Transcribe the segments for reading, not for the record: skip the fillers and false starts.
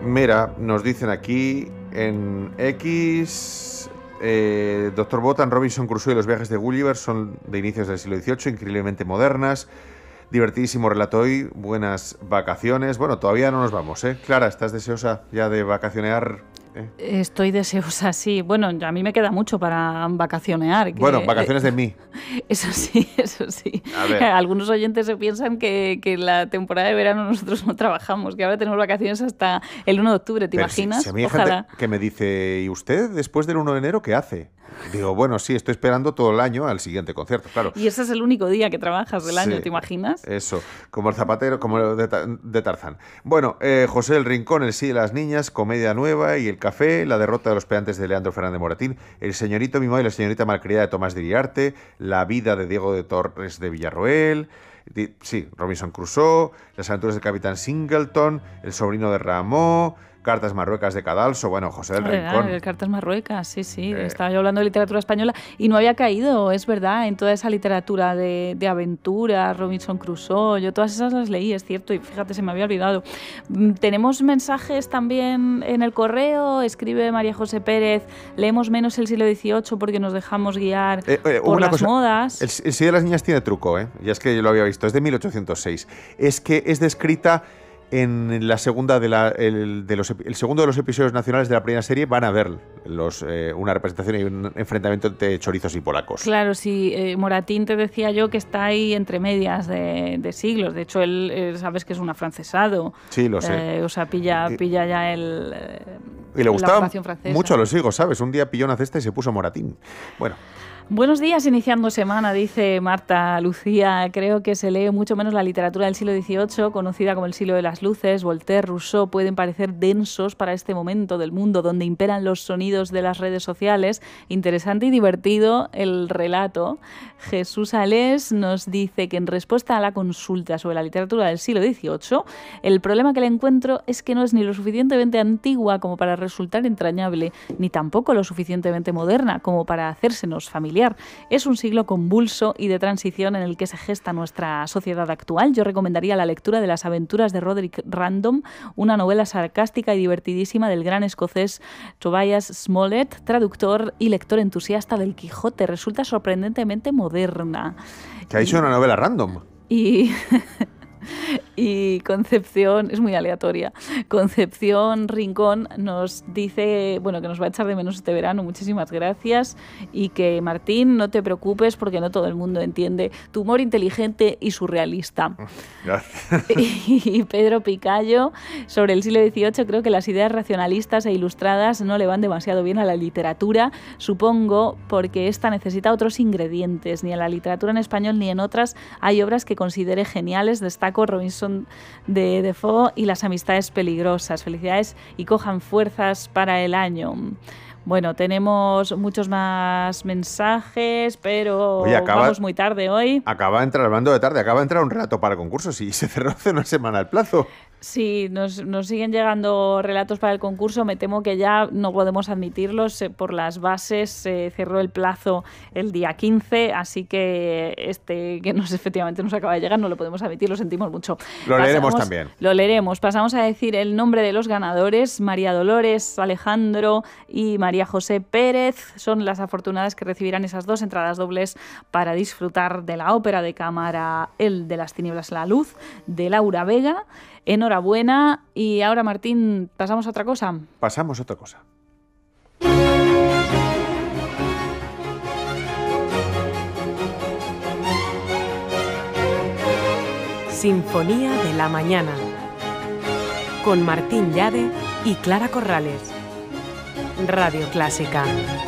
Mira, nos dicen aquí en X... Dr. Botan, Robinson Crusoe y los viajes de Gulliver son de inicios del siglo XVIII, increíblemente modernas. Divertidísimo relato hoy, buenas vacaciones. Bueno, todavía no nos vamos, ¿eh? Clara, ¿estás deseosa ya de vacacionar? Estoy deseosa, sí. Bueno, a mí me queda mucho para vacacionear. Bueno, vacaciones de mí. Eso sí, eso sí. A ver. Algunos oyentes se piensan que la temporada de verano nosotros no trabajamos, que ahora tenemos vacaciones hasta el 1 de octubre, ¿te imaginas? Si a mí hay gente que me dice, ¿y usted después del 1 de enero qué hace? Digo, bueno, sí, estoy esperando todo el año al siguiente concierto, claro. Y ese es el único día que trabajas del año, ¿te imaginas? Eso, como el zapatero, como el de Tarzán. Bueno, José del Rincón, El sí de las niñas, Comedia nueva y El café, La derrota de los peantes de Leandro Fernández Moratín, El señorito mimado y la señorita malcriada de Tomás de Iriarte, La vida de Diego de Torres de Villarroel, sí, Robinson Crusoe, Las aventuras del capitán Singleton, El sobrino de Rameau, Cartas Marruecas de Cadalso, bueno, José del Rincón. Cartas Marruecas, sí. Estaba yo hablando de literatura española y no había caído, es verdad, en toda esa literatura de aventura, Robinson Crusoe, yo todas esas las leí, es cierto, y fíjate, se me había olvidado. Tenemos mensajes también en el correo, escribe María José Pérez, leemos menos el siglo XVIII porque nos dejamos guiar por las modas. El sí de las niñas tiene truco, ya es que yo lo había visto, es de 1806. Es que es descrita en la segunda el segundo de los episodios nacionales de la primera serie. Van a ver una representación y un enfrentamiento entre chorizos y polacos. Claro, sí, Moratín te decía yo que está ahí entre medias de siglos. De hecho, él sabes que es un afrancesado. Sí, lo sé. O sea, pilla ya y le gustaba francesa. Mucho a los higos, ¿sabes? Un día pilló una cesta y se puso Moratín. Bueno. Buenos días, iniciando semana, dice Marta Lucía. Creo que se lee mucho menos la literatura del siglo XVIII, conocida como el siglo de las luces. Voltaire, Rousseau pueden parecer densos para este momento del mundo donde imperan los sonidos de las redes sociales. Interesante y divertido el relato. Jesús Alés nos dice que en respuesta a la consulta sobre la literatura del siglo XVIII, el problema que le encuentro es que no es ni lo suficientemente antigua como para resultar entrañable, ni tampoco lo suficientemente moderna como para hacérsenos familiar. Es un siglo convulso y de transición en el que se gesta nuestra sociedad actual. Yo recomendaría la lectura de Las aventuras de Roderick Random, una novela sarcástica y divertidísima del gran escocés Tobias Smollett, traductor y lector entusiasta del Quijote. Resulta sorprendentemente moderna. ¿Qué ha dicho una novela random? Y Concepción, es muy aleatoria, Concepción Rincón nos dice, bueno, que nos va a echar de menos este verano, muchísimas gracias, y que Martín, no te preocupes porque no todo el mundo entiende tu humor inteligente y surrealista. Gracias. Y Pedro Picayo, sobre el siglo XVIII, creo que las ideas racionalistas e ilustradas no le van demasiado bien a la literatura, supongo porque esta necesita otros ingredientes. Ni en la literatura en español ni en otras hay obras que considere geniales. Destaco Robinson de Defoe y Las amistades peligrosas. Felicidades y cojan fuerzas para el año. Bueno, tenemos muchos más mensajes, pero vamos muy tarde hoy. Acaba de entrar, hablando de tarde, acaba de entrar un relato para concursos y se cerró hace una semana el plazo. Sí, nos siguen llegando relatos para el concurso. Me temo que ya no podemos admitirlos por las bases. Se cerró el plazo el día 15, así que efectivamente nos acaba de llegar, no lo podemos admitir, lo sentimos mucho. Leeremos también. Lo leeremos. Pasamos a decir el nombre de los ganadores. María Dolores, Alejandro y María José Pérez son las afortunadas que recibirán esas 2 entradas dobles para disfrutar de la ópera de cámara El de las tinieblas a la luz, de Laura Vega. Enhorabuena. Y ahora, Martín, ¿pasamos a otra cosa? Pasamos a otra cosa. Sinfonía de la mañana. Con Martín Llade y Clara Corrales. Radio Clásica.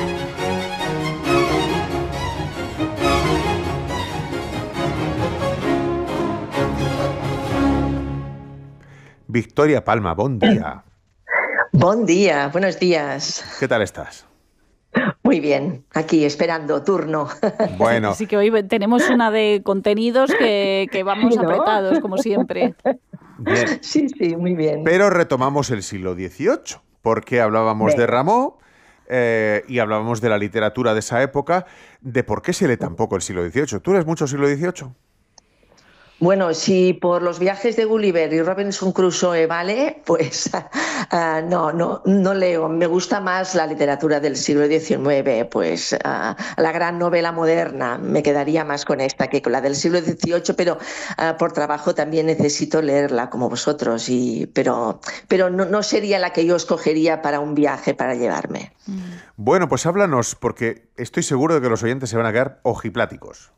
Victoria Palma, buen día. Buen día, buenos días. ¿Qué tal estás? Muy bien, aquí esperando turno. Bueno. Así que hoy tenemos una de contenidos que vamos apretados, como siempre. Bien. Sí, muy bien. Pero retomamos el siglo XVIII, porque hablábamos de Rameau y hablábamos de la literatura de esa época, de por qué se lee tan poco el siglo XVIII. ¿Tú lees mucho siglo XVIII? Bueno, si por los viajes de Gulliver y Robinson Crusoe vale, pues no leo. Me gusta más la literatura del siglo XIX, pues la gran novela moderna. Me quedaría más con esta que con la del siglo XVIII, pero por trabajo también necesito leerla como vosotros. Pero no sería la que yo escogería para un viaje para llevarme. Bueno, pues háblanos, porque estoy seguro de que los oyentes se van a quedar ojipláticos.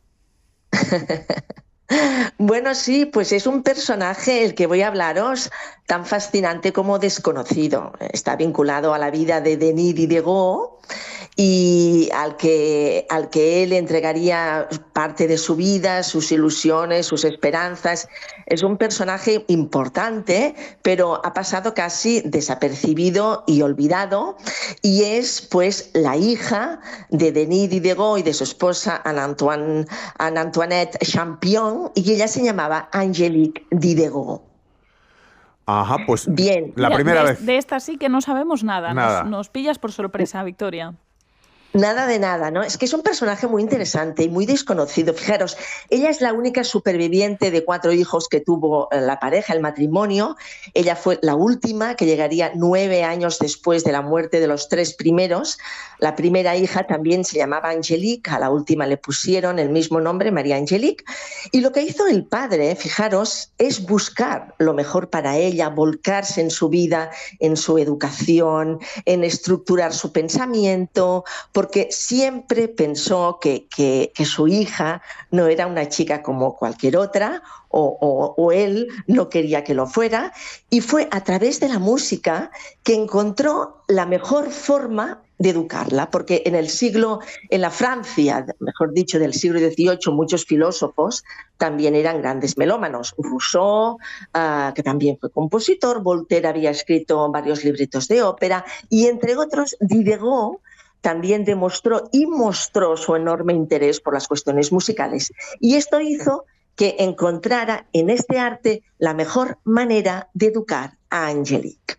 Bueno, sí, pues es un personaje el que voy a hablaros tan fascinante como desconocido. Está vinculado a la vida de Denis Diderot y al que él entregaría parte de su vida, sus ilusiones, sus esperanzas. Es un personaje importante, pero ha pasado casi desapercibido y olvidado, y es pues la hija de Denis Diderot y de su esposa Anne-Antoinette Champion, y ella se llamaba Angélique Diderot. Ajá, pues Bien. la primera vez. De esta sí que no sabemos nada. Nada. Nos pillas por sorpresa, Victoria. Nada de nada, ¿no? Es que es un personaje muy interesante y muy desconocido. Fijaros, ella es la única superviviente de 4 hijos que tuvo la pareja, el matrimonio. Ella fue la última, que llegaría 9 años después de la muerte de los 3 primeros. La primera hija también se llamaba Angélique, a la última le pusieron el mismo nombre, María Angélique. Y lo que hizo el padre, fijaros, es buscar lo mejor para ella, volcarse en su vida, en su educación, en estructurar su pensamiento, porque siempre pensó que su hija no era una chica como cualquier otra, o él no quería que lo fuera, y fue a través de la música que encontró la mejor forma de educarla, porque en la Francia, mejor dicho, del siglo XVIII, muchos filósofos también eran grandes melómanos. Rousseau, que también fue compositor, Voltaire había escrito varios libritos de ópera, y entre otros Diderot también demostró y mostró su enorme interés por las cuestiones musicales. Y esto hizo que encontrara en este arte la mejor manera de educar a Angélique.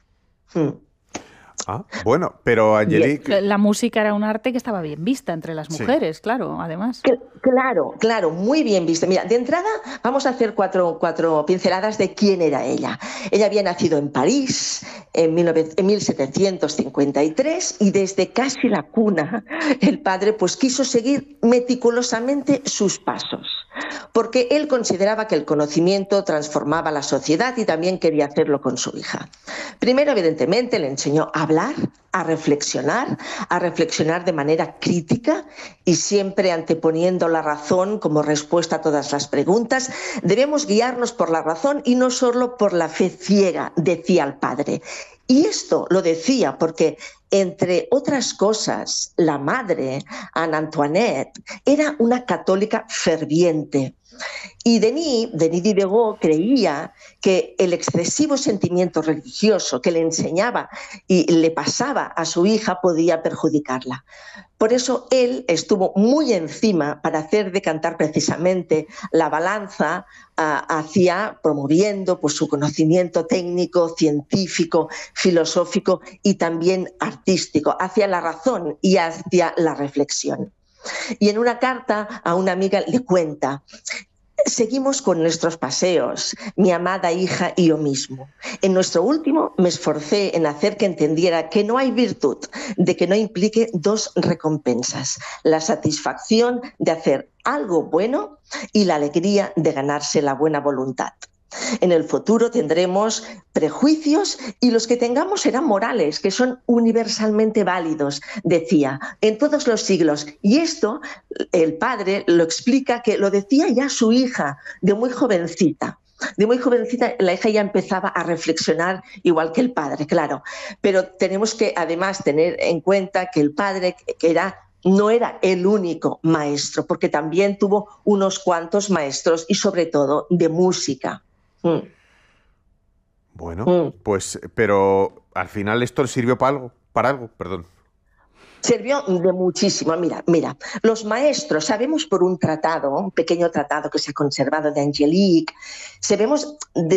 Ah, bueno, pero Angélique... La música era un arte que estaba bien vista entre las mujeres, sí. Claro, además. Claro, muy bien vista. Mira, de entrada vamos a hacer cuatro pinceladas de quién era ella. Ella había nacido en París en 1753 y desde casi la cuna el padre pues quiso seguir meticulosamente sus pasos, porque él consideraba que el conocimiento transformaba la sociedad y también quería hacerlo con su hija. Primero, evidentemente, le enseñó a hablar, a reflexionar de manera crítica y siempre anteponiendo la razón como respuesta a todas las preguntas. Debemos guiarnos por la razón y no solo por la fe ciega, decía el padre. Y esto lo decía porque, entre otras cosas, la madre, Anne Antoinette, era una católica ferviente. Y Denis Diderot creía que el excesivo sentimiento religioso que le enseñaba y le pasaba a su hija podía perjudicarla. Por eso él estuvo muy encima para hacer decantar precisamente la balanza hacia promoviendo pues, su conocimiento técnico, científico, filosófico y también artístico, hacia la razón y hacia la reflexión. Y en una carta a una amiga le cuenta: seguimos con nuestros paseos, mi amada hija y yo mismo. En nuestro último me esforcé en hacer que entendiera que no hay virtud de que no implique 2 recompensas: la satisfacción de hacer algo bueno y la alegría de ganarse la buena voluntad. En el futuro tendremos prejuicios y los que tengamos serán morales, que son universalmente válidos, decía, en todos los siglos. Y esto el padre lo explica, que lo decía ya su hija, de muy jovencita. De muy jovencita la hija ya empezaba a reflexionar igual que el padre, claro. Pero tenemos que además tener en cuenta que el padre no era el único maestro, porque también tuvo unos cuantos maestros y sobre todo de música. Bueno, pues, pero al final esto sirvió para algo, perdón. Sirvió de muchísimo. Mira, los maestros, sabemos por un tratado, un pequeño tratado que se ha conservado de Angelique, sabemos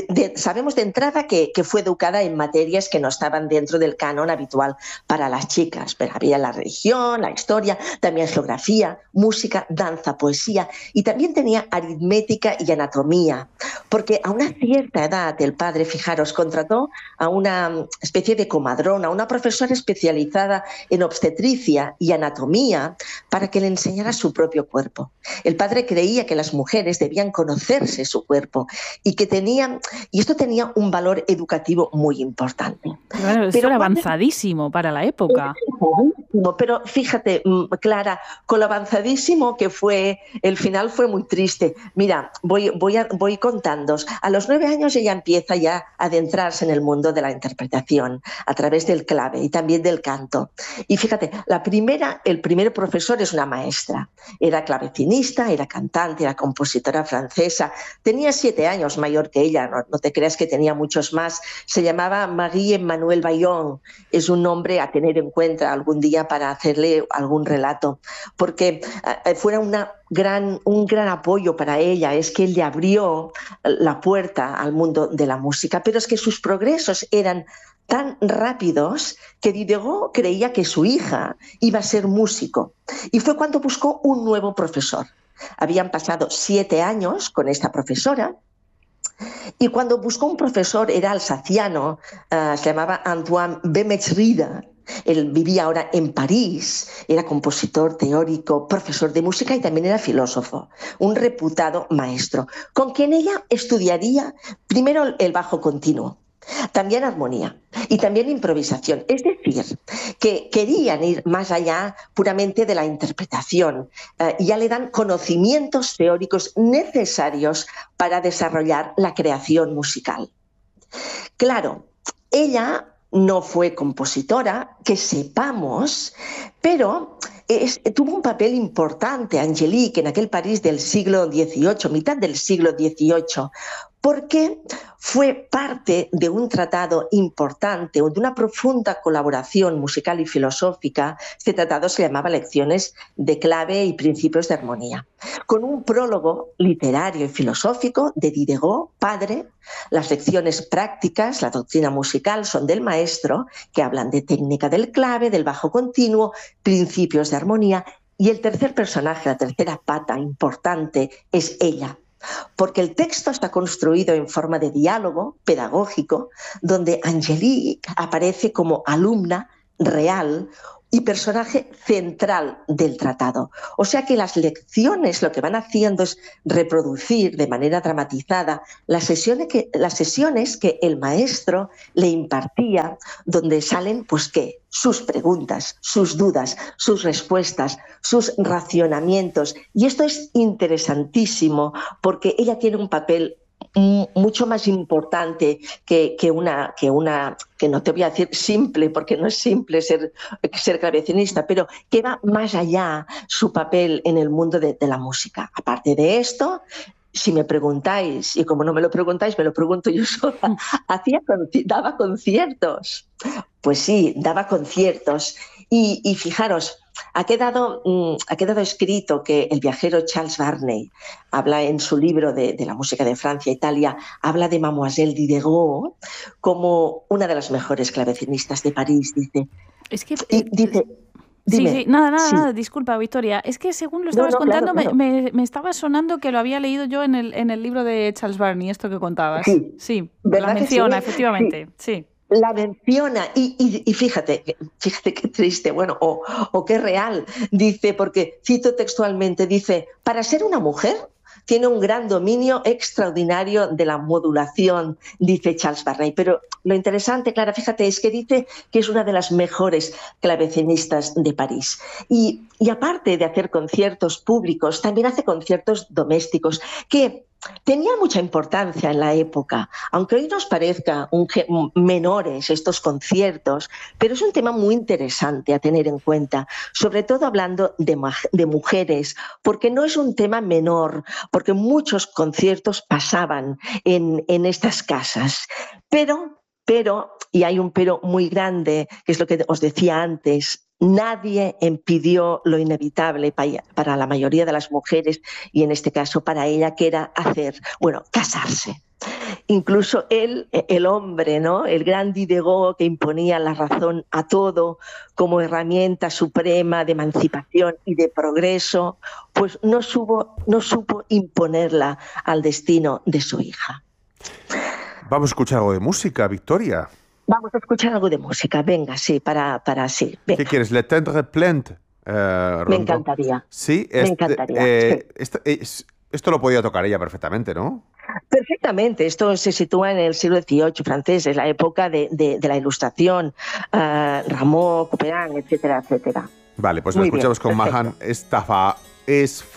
de entrada que fue educada en materias que no estaban dentro del canon habitual para las chicas. Pero había la religión, la historia, también geografía, música, danza, poesía, y también tenía aritmética y anatomía, porque a una cierta edad el padre, fijaros, contrató a una especie de comadrona, una profesora especializada en obstetricia y anatomía para que le enseñara su propio cuerpo. El padre creía que las mujeres debían conocerse su cuerpo y esto tenía un valor educativo muy importante. Claro, esto era avanzadísimo para la época. Pero fíjate, Clara, con lo avanzadísimo que fue, el final fue muy triste. Mira, voy contándoos. A los 9 años ella empieza ya a adentrarse en el mundo de la interpretación a través del clave y también del canto. Y fíjate, el primer profesor es una maestra. Era clavecinista, era cantante, era compositora francesa. Tenía 7 años mayor que ella, no te creas que tenía muchos más. Se llamaba Marie-Emmanuelle Bayon. Es un nombre a tener en cuenta algún día para hacerle algún relato, porque fuera un gran apoyo para ella. Es que él le abrió la puerta al mundo de la música, pero es que sus progresos eran tan rápidos que Diderot creía que su hija iba a ser músico, y fue cuando buscó un nuevo profesor. Habían pasado 7 años con esta profesora, y cuando buscó un profesor era alsaciano, se llamaba Antoine Bemetzrida. Él vivía ahora en París, era compositor, teórico, profesor de música y también era filósofo, un reputado maestro, con quien ella estudiaría primero el bajo continuo, también armonía y también improvisación. Es decir, que querían ir más allá puramente de la interpretación. Ya le dan conocimientos teóricos necesarios para desarrollar la creación musical. Claro, ella no fue compositora, que sepamos, pero tuvo un papel importante, Angelique, en aquel París del siglo XVIII, mitad del siglo XVIII, porque fue parte de un tratado importante, de una profunda colaboración musical y filosófica. Este tratado se llamaba Lecciones de clave y principios de armonía, con un prólogo literario y filosófico de Diderot, padre. Las lecciones prácticas, la doctrina musical, son del maestro, que hablan de técnica del clave, del bajo continuo, principios de armonía, y el tercer personaje, la tercera pata importante, es ella. Porque el texto está construido en forma de diálogo pedagógico, donde Angelique aparece como alumna real y personaje central del tratado. O sea que las lecciones lo que van haciendo es reproducir de manera dramatizada las sesiones que el maestro le impartía, donde salen pues ¿qué? Sus preguntas, sus dudas, sus respuestas, sus racionamientos. Y esto es interesantísimo porque ella tiene un papel mucho más importante que no te voy a decir simple, porque no es simple ser clavecinista, pero que va más allá su papel en el mundo de la música. Aparte de esto, si me preguntáis, y como no me lo preguntáis, me lo pregunto yo sola, daba conciertos. Pues sí, daba conciertos. Y fijaros, ha quedado escrito que el viajero Charles Varney habla en su libro de la música de Francia e Italia, habla de Mademoiselle Diderot como una de las mejores clavecinistas de París, dice. Es que... dice Dime. Sí, nada, Sí. Disculpa, Victoria. Es que según lo estabas contando, claro. Me estaba sonando que lo había leído yo en el libro de Charles Varney, esto que contabas. Sí, la menciona, sí? Efectivamente, sí. La menciona y fíjate qué triste, bueno, o qué real, dice, porque cito textualmente, dice, para ser una mujer tiene un gran dominio extraordinario de la modulación, dice Charles Varney. Pero lo interesante, Clara, fíjate, es que dice que es una de las mejores clavecinistas de París. Y aparte de hacer conciertos públicos, también hace conciertos domésticos que tenían mucha importancia en la época, aunque hoy nos parezca menores estos conciertos, pero es un tema muy interesante a tener en cuenta, sobre todo hablando de mujeres, porque no es un tema menor, porque muchos conciertos pasaban en estas casas, pero, y hay un pero muy grande, que es lo que os decía antes, nadie impidió lo inevitable para la mayoría de las mujeres, y en este caso para ella, que era casarse. Incluso él, el hombre, ¿no?, el gran Diderot, que imponía la razón a todo como herramienta suprema de emancipación y de progreso, pues no supo imponerla al destino de su hija. Vamos a escuchar algo de música, Victoria. Vamos a escuchar algo de música, venga, sí, sí. Venga. ¿Qué quieres? Le Tendre Plainte. Me encantaría. Sí, me encantaría. Sí. Esto lo podía tocar ella perfectamente, ¿no? Perfectamente. Esto se sitúa en el siglo XVIII francés, es la época de la Ilustración, Rameau, Couperin, etcétera, etcétera. Vale, pues lo escuchamos con Mahan Estafa.